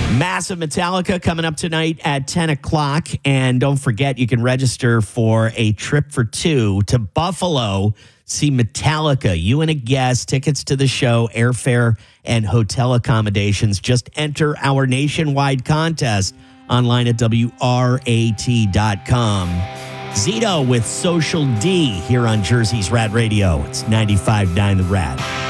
Massive Metallica coming up tonight at 10 o'clock. And don't forget, you can register for a trip for two to Buffalo. See Metallica. You and a guest, tickets to the show, airfare, and hotel accommodations. Just enter our nationwide contest online at WRAT.com. Zito with Social D here on Jersey's Rad Radio. It's 95.9 The Rad.